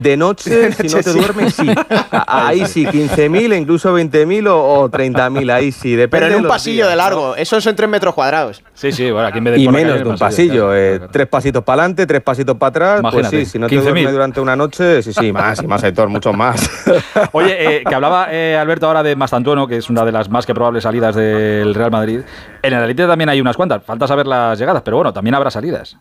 De noche, si no te duermes, sí. Ahí sí, 15.000, incluso 20.000 o 30.000, ahí sí. Depende. Pero en un pasillo días, de largo, ¿no? Eso son 3 metros cuadrados. Sí, bueno, aquí en vez de y menos de un pasillo, claro. 3 pasitos para adelante, 3 pasitos para atrás. Imagínate, pues sí, si no te duermes durante una noche, sí, más, Aitor, mucho más. Oye, que hablaba Alberto ahora de Mastantuono, que es una de las más que probables salidas del Real Madrid. En el Elite también hay unas cuantas, falta saber las llegadas, pero bueno, también habrá salidas.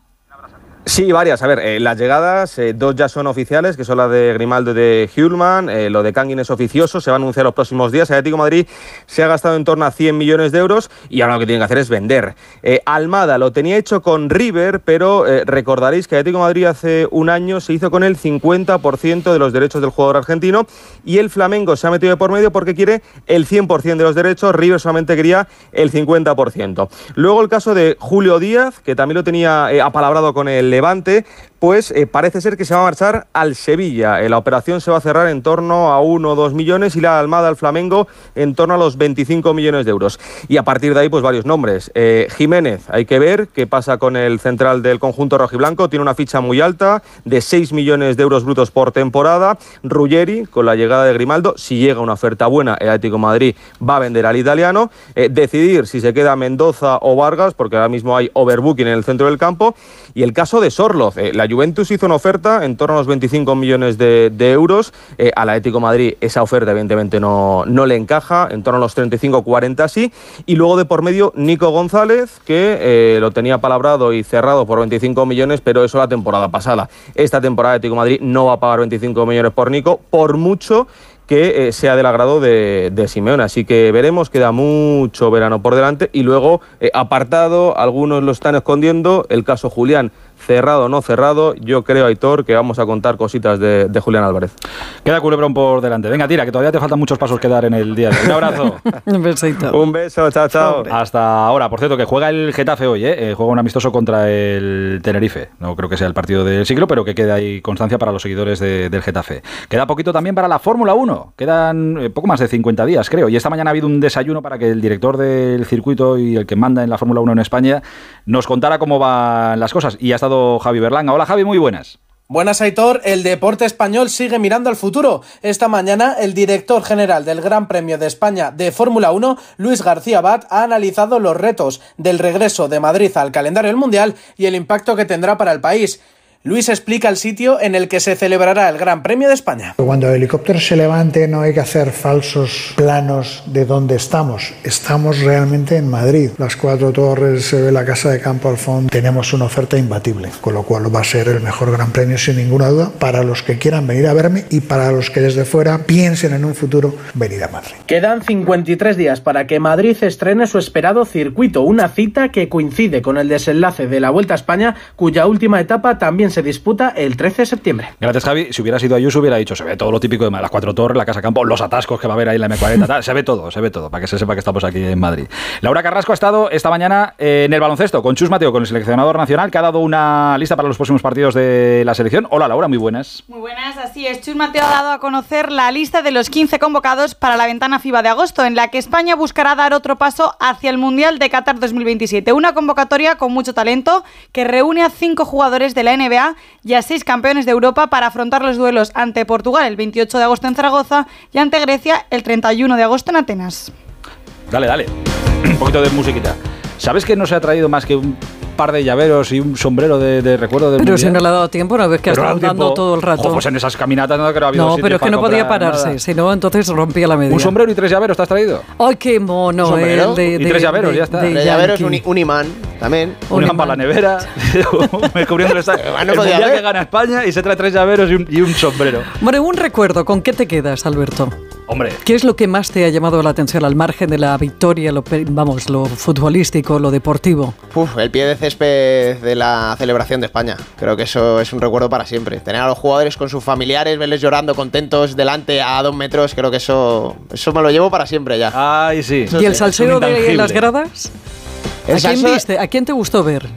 Sí, varias. A ver, las llegadas, 2 ya son oficiales, que son la de Grimaldo y de Hjulman. Lo de Kangin es oficioso, se va a anunciar los próximos días. El Atlético de Madrid se ha gastado en torno a 100 millones de euros y ahora lo que tiene que hacer es vender. Almada lo tenía hecho con River, pero recordaréis que el Atlético de Madrid hace un año se hizo con el 50% de los derechos del jugador argentino y el Flamengo se ha metido de por medio porque quiere el 100% de los derechos. River solamente quería el 50%. Luego el caso de Julio Díaz, que también lo tenía apalabrado con el Levante, pues parece ser que se va a marchar al Sevilla. La operación se va a cerrar en torno a 1 o 2 millones y la Almada al Flamengo en torno a los 25 millones de euros. Y a partir de ahí, pues varios nombres. Jiménez, hay que ver qué pasa con el central del conjunto rojiblanco. Tiene una ficha muy alta, de 6 millones de euros brutos por temporada. Ruggeri, con la llegada de Grimaldo, si llega una oferta buena, el Atlético de Madrid va a vender al italiano. Decidir si se queda Mendoza o Vargas, porque ahora mismo hay overbooking en el centro del campo. Y el caso de Sorloth, la Juventus hizo una oferta en torno a los 25 millones de euros. Al Atlético de Madrid esa oferta evidentemente no le encaja, en torno a los 35-40 sí. Y luego de por medio Nico González, que lo tenía palabrado y cerrado por 25 millones, pero eso la temporada pasada. Esta temporada el Atlético de Madrid no va a pagar 25 millones por Nico, por mucho que sea del agrado de Simeone. Así que veremos, queda mucho verano por delante. Y luego, apartado, algunos lo están escondiendo, el caso Julián. Cerrado o no cerrado, yo creo, Aitor, que vamos a contar cositas de Julián Álvarez. Queda culebrón por delante. Venga, tira, que todavía te faltan muchos pasos que dar en el día de hoy. Un abrazo. Un besito. Un beso, chao. Hasta ahora. Por cierto, que juega el Getafe hoy, juega un amistoso contra el Tenerife. No creo que sea el partido del siglo, pero que quede ahí constancia para los seguidores del Getafe. Queda poquito también para la Fórmula 1. Quedan poco más de 50 días, creo. Y esta mañana ha habido un desayuno para que el director del circuito y el que manda en la Fórmula 1 en España nos contara cómo van las cosas. Y ha estado Javi Berlanga. Hola Javi, muy buenas. Buenas, Aitor. El deporte español sigue mirando al futuro. Esta mañana, el director general del Gran Premio de España de Fórmula 1, Luis García Abad, ha analizado los retos del regreso de Madrid al calendario del Mundial y el impacto que tendrá para el país. Luis explica el sitio en el que se celebrará el Gran Premio de España. Cuando el helicóptero se levante no hay que hacer falsos planos de dónde estamos. Estamos realmente en Madrid. Las 4 torres, se ve la casa de campo al fondo. Tenemos una oferta imbatible, con lo cual va a ser el mejor Gran Premio sin ninguna duda para los que quieran venir a verme y para los que desde fuera piensen en un futuro venir a Madrid. Quedan 53 días para que Madrid estrene su esperado circuito, una cita que coincide con el desenlace de la Vuelta a España, cuya última etapa también se disputa el 13 de septiembre. Gracias, Javi. Si hubiera sido Ayuso, hubiera dicho, se ve todo lo típico de las 4 torres, la casa campo, los atascos que va a haber ahí en la M40, tal. Se ve todo, para que se sepa que estamos aquí en Madrid. Laura Carrasco ha estado esta mañana en el baloncesto con Chus Mateo, con el seleccionador nacional, que ha dado una lista para los próximos partidos de la selección. Hola, Laura, muy buenas. Muy buenas, así es. Chus Mateo ha dado a conocer la lista de los 15 convocados para la ventana FIBA de agosto, en la que España buscará dar otro paso hacia el Mundial de Qatar 2027. Una convocatoria con mucho talento que reúne a 5 jugadores de la NBA y a 6 campeones de Europa para afrontar los duelos ante Portugal el 28 de agosto en Zaragoza y ante Grecia el 31 de agosto en Atenas. Dale. Un poquito de musiquita. ¿Sabes que no se ha traído más que un par de llaveros y un sombrero de recuerdo del Pero mundial? si no le ha dado tiempo, ¿no ves que ha estado andando todo el rato? Pues en esas caminatas no creo que ha habido. No, pero es que no podía pararse, si no, entonces rompía la media. ¿Un sombrero y 3 llaveros te has traído? ¡Ay, qué mono! Y 3 llaveros, ya está. 3 llaveros, un imán también. Un imán para la nevera. Descubriendo el mundial que gana España y se trae 3 llaveros y un sombrero. Bueno, un recuerdo, ¿con qué te quedas, Alberto? Hombre. ¿Qué es lo que más te ha llamado la atención al margen de la victoria, lo futbolístico, lo deportivo? El pie de césped de la celebración de España. Creo que eso es un recuerdo para siempre. Tener a los jugadores con sus familiares, verles llorando contentos delante a 2 metros, creo que eso me lo llevo para siempre ya. Ay, sí. ¿Y el salseo de las gradas? ¿A quién viste? ¿A quién te gustó ver?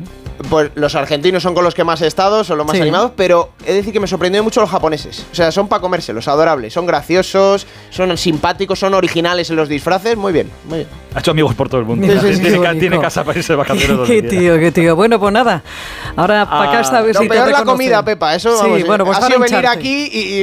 Pues los argentinos son con los que más he estado, son los más animados, pero he de decir que me sorprendió mucho los japoneses. O sea, son para comérselos, adorables, son graciosos, son simpáticos, son originales en los disfraces, muy bien, muy bien. Ha hecho amigos por todo el mundo. Tiene casa para irse de vacaciones. Qué tío. Bueno, pues nada. Ahora para acá esta visita. Peor la comida, Pepa, eso sí, vamos, bueno, pues ha sido venir aquí y